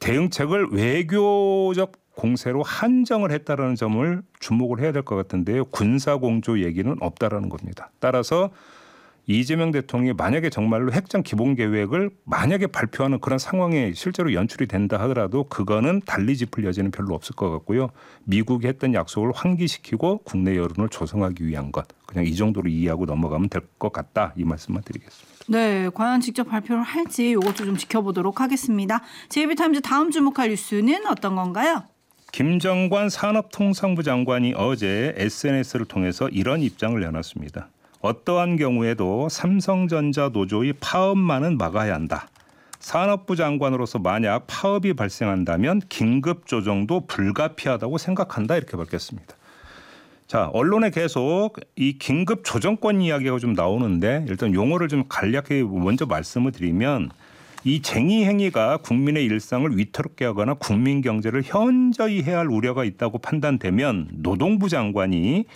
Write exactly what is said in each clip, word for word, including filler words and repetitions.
대응책을 외교적 공세로 한정을 했다라는 점을 주목을 해야 될 것 같은데요. 군사공조 얘기는 없다라는 겁니다. 따라서 이재명 대통령이 만약에 정말로 핵전 기본계획을 만약에 발표하는 그런 상황에 실제로 연출이 된다 하더라도 그거는 달리 짚을 여지는 별로 없을 것 같고요. 미국이 했던 약속을 환기시키고 국내 여론을 조성하기 위한 것. 그냥 이 정도로 이해하고 넘어가면 될 것 같다. 이 말씀만 드리겠습니다. 네, 과연 직접 발표를 할지 이것도 좀 지켜보도록 하겠습니다. 제이비타임즈 다음 주목할 뉴스는 어떤 건가요? 김정관 산업통상부 장관이 어제 에스엔에스를 통해서 이런 입장을 내놨습니다. 어떠한 경우에도 삼성전자 노조의 파업만은 막아야 한다. 산업부 장관으로서 만약 파업이 발생한다면 긴급 조정도 불가피하다고 생각한다. 이렇게 밝혔습니다. 자, 언론에 계속 이 긴급 조정권 이야기가 좀 나오는데 일단 용어를 좀 간략하게 먼저 말씀을 드리면 이 쟁의 행위가 국민의 일상을 위태롭게 하거나 국민 경제를 현저히 해할 우려가 있다고 판단되면 노동부 장관이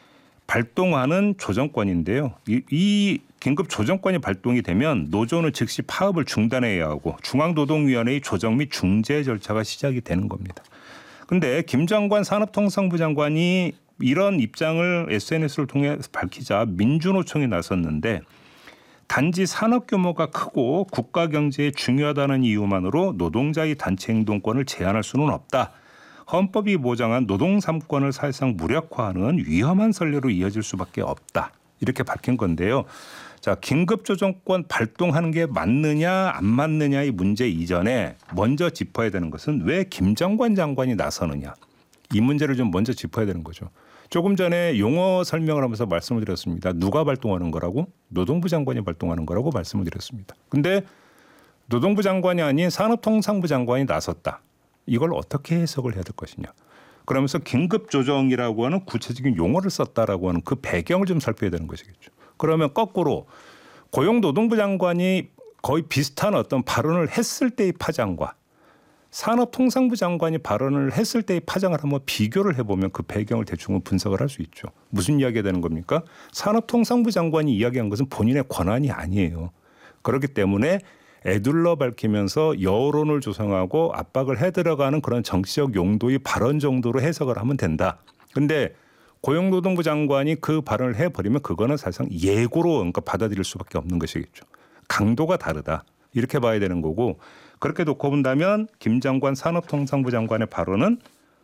발동하는 조정권인데요. 이, 이 긴급 조정권이 발동이 되면 노조는 즉시 파업을 중단해야 하고 중앙노동위원회의 조정 및 중재 절차가 시작이 되는 겁니다. 그런데 김 장관 산업통상부 장관이 이런 입장을 에스엔에스를 통해 밝히자 민주노총이 나섰는데 단지 산업 규모가 크고 국가 경제에 중요하다는 이유만으로 노동자의 단체 행동권을 제한할 수는 없다. 헌법이 보장한 노동 삼 권을 사실상 무력화하는 위험한 선례로 이어질 수밖에 없다. 이렇게 밝힌 건데요. 자, 긴급조정권 발동하는 게 맞느냐 안 맞느냐의 문제 이전에 먼저 짚어야 되는 것은 왜 김정관 장관이 나서느냐. 이 문제를 좀 먼저 짚어야 되는 거죠. 조금 전에 용어 설명을 하면서 말씀을 드렸습니다. 누가 발동하는 거라고? 노동부 장관이 발동하는 거라고 말씀을 드렸습니다. 근데 노동부 장관이 아닌 산업통상부 장관이 나섰다. 이걸 어떻게 해석을 해야 될 것이냐. 그러면서 긴급조정이라고 하는 구체적인 용어를 썼다라고 하는 그 배경을 좀 살펴야 되는 것이겠죠. 그러면 거꾸로 고용노동부 장관이 거의 비슷한 어떤 발언을 했을 때의 파장과 산업통상부 장관이 발언을 했을 때의 파장을 한번 비교를 해보면 그 배경을 대충 분석을 할 수 있죠. 무슨 이야기가 되는 겁니까? 산업통상부 장관이 이야기한 것은 본인의 권한이 아니에요. 그렇기 때문에 애둘러 밝히면서 여론을 조성하고 압박을 해들어가는 그런 정치적 용도의 발언 정도로 해석을 하면 된다. 그런데 고용노동부 장관이 그 발언을 해버리면 그거는 사실상 예고로 그러니까 받아들일 수밖에 없는 것이겠죠. 강도가 다르다. 이렇게 봐야 되는 거고 그렇게 놓고 본다면 김 장관 산업통상부 장관의 발언은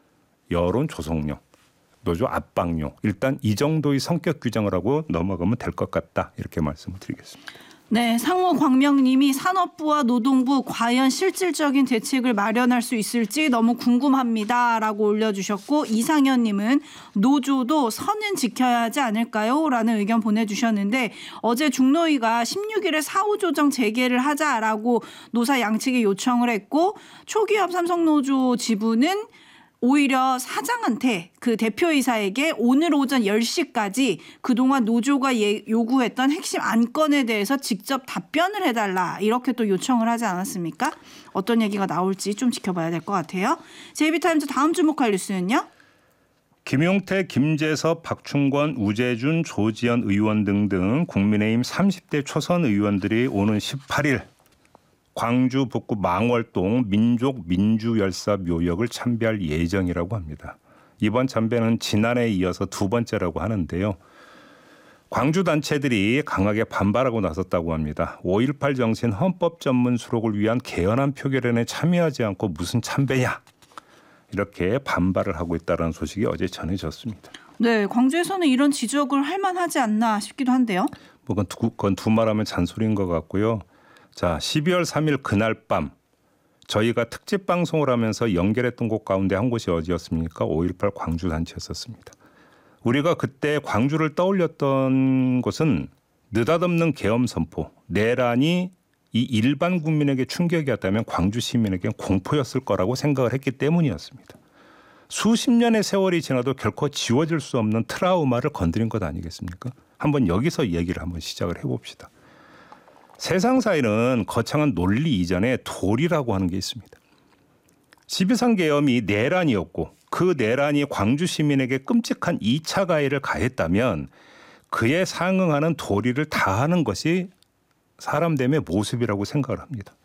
여론 조성용, 노조 압박용 일단 이 정도의 성격 규정을 하고 넘어가면 될 것 같다. 이렇게 말씀을 드리겠습니다. 네, 상호 광명님이 산업부와 노동부 과연 실질적인 대책을 마련할 수 있을지 너무 궁금합니다라고 올려주셨고 이상현님은 노조도 선은 지켜야 하지 않을까요? 라는 의견 보내주셨는데 어제 중노위가 십육 일에 사후 조정 재개를 하자라고 노사 양측에 요청을 했고 초기업 삼성노조 지부는 오히려 사장한테 그 대표이사에게 오늘 오전 열 시까지 그동안 노조가 예, 요구했던 핵심 안건에 대해서 직접 답변을 해달라 이렇게 또 요청을 하지 않았습니까? 어떤 얘기가 나올지 좀 지켜봐야 될 것 같아요. 제이비타임즈 다음 주목할 뉴스는요. 김용태, 김재섭, 박충권, 우재준, 조지현 의원 등등 국민의힘 삼십 대 초선 의원들이 오는 십팔 일 광주 북구 망월동 민족 민주열사 묘역을 참배할 예정이라고 합니다. 이번 참배는 지난해에 이어서 두 번째라고 하는데요. 광주 단체들이 강하게 반발하고 나섰다고 합니다. 오일팔 정신 헌법 전문 수록을 위한 개헌안 표결에 참여하지 않고 무슨 참배냐. 이렇게 반발을 하고 있다는 소식이 어제 전해졌습니다. 네, 광주에서는 이런 지적을 할 만하지 않나 싶기도 한데요. 뭐 그건, 두, 그건 두말하면 잔소리인 것 같고요. 자, 십이월 삼일 그날 밤 저희가 특집 방송을 하면서 연결했던 곳 가운데 한 곳이 어디였습니까? 오일팔 광주 단체였었습니다. 우리가 그때 광주를 떠올렸던 것은 느닷없는 계엄 선포, 내란이 이 일반 국민에게 충격이었다면 광주 시민에게는 공포였을 거라고 생각을 했기 때문이었습니다. 수십 년의 세월이 지나도 결코 지워질 수 없는 트라우마를 건드린 것 아니겠습니까? 한번 여기서 얘기를 한번 시작을 해봅시다. 세상사에는 거창한 논리 이전에 도리라고 하는 게 있습니다. 십이삼 계엄이 내란이었고 그 내란이 광주 시민에게 끔찍한 이 차 가해를 가했다면 그에 상응하는 도리를 다하는 것이 사람됨의 모습이라고 생각을 합니다.